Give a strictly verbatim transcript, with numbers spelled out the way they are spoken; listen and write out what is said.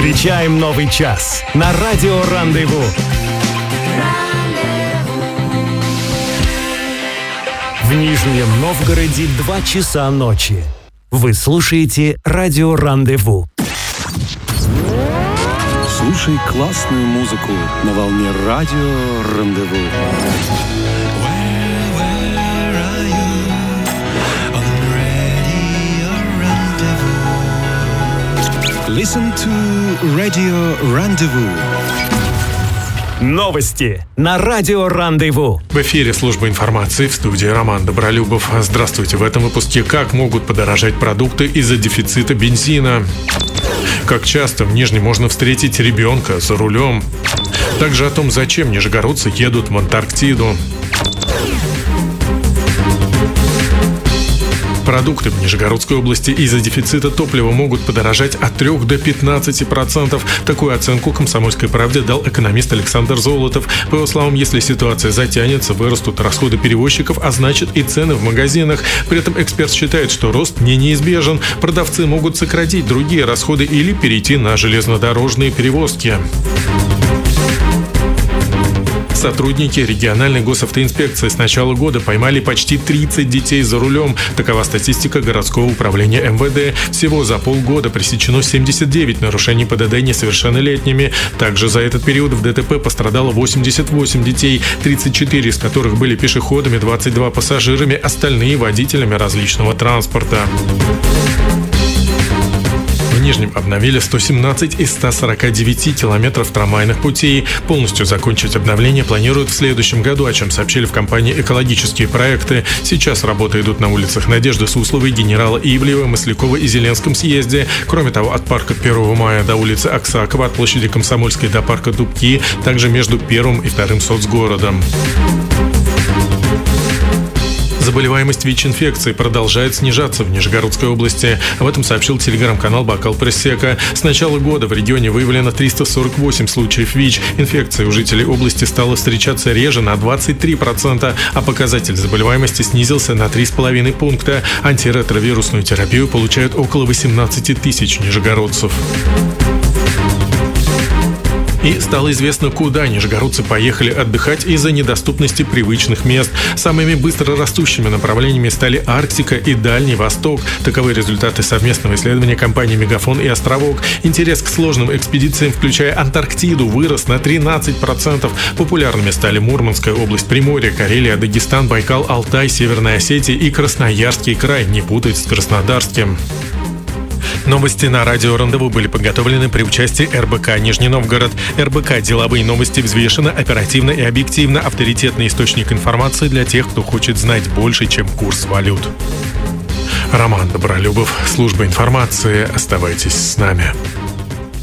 Встречаем новый час на радио «Рандеву». В Нижнем Новгороде два часа ночи. Вы слушаете радио «Рандеву». Слушай классную музыку на волне радио «Рандеву». Listen to Radio Rendezvous. Новости на радио «Рандеву». В эфире служба информации, в студии Роман Добролюбов. Здравствуйте. В этом выпуске: как могут подорожать продукты из-за дефицита бензина? Как часто в Нижнем можно встретить ребенка за рулем? Также о том, зачем нижегородцы едут в Антарктиду. Продукты в Нижегородской области из-за дефицита топлива могут подорожать от трёх до пятнадцати процентов. Такую оценку «Комсомольской правде» дал экономист Александр Золотов. По его словам, если ситуация затянется, вырастут расходы перевозчиков, а значит и цены в магазинах. При этом эксперт считает, что рост не неизбежен. Продавцы могут сократить другие расходы или перейти на железнодорожные перевозки. Сотрудники региональной госавтоинспекции с начала года поймали почти тридцать детей за рулем. Такова статистика городского управления эм вэ дэ. Всего за полгода пресечено семьдесят девять нарушений пэ дэ дэ несовершеннолетними. Также за этот период в дэ тэ пэ пострадало восемьдесят восемь детей, тридцать четыре из которых были пешеходами, двадцать два пассажирами, остальные водителями различного транспорта. В Нижнем обновили сто семнадцать из ста сорока девяти километров трамвайных путей. Полностью закончить обновление планируют в следующем году, о чем сообщили в компании «Экологические проекты». Сейчас работы идут на улицах Надежды Сусловой, Генерала Ивлеева, Маслякова и Зеленском съезде. Кроме того, от парка первого мая до улицы Аксакова, от площади Комсомольской до парка Дубки, также между первым и вторым соцгородом. Заболеваемость ВИЧ-инфекцией продолжает снижаться в Нижегородской области. Об этом сообщил телеграм-канал «Бокал Пресека». С начала года в регионе выявлено триста сорок восемь случаев ВИЧ. Инфекция у жителей области стала встречаться реже на двадцать три процента, а показатель заболеваемости снизился на три с половиной пункта. Антиретровирусную терапию получают около восемнадцати тысяч нижегородцев. И стало известно, куда нижегородцы поехали отдыхать из-за недоступности привычных мест. Самыми быстро растущими направлениями стали Арктика и Дальний Восток. Таковы результаты совместного исследования компаний «Мегафон» и «Островок». Интерес к сложным экспедициям, включая Антарктиду, вырос на тринадцать процентов. Популярными стали Мурманская область, Приморье, Карелия, Дагестан, Байкал, Алтай, Северная Осетия и Красноярский край. Не путать с Краснодарским. Новости на радио «Рандеву» были подготовлены при участии эр бэ ка «Нижний Новгород». эр бэ ка «Деловые новости» взвешенно, оперативно и объективно. Авторитетный источник информации для тех, кто хочет знать больше, чем курс валют. Роман Добролюбов, служба информации. Оставайтесь с нами.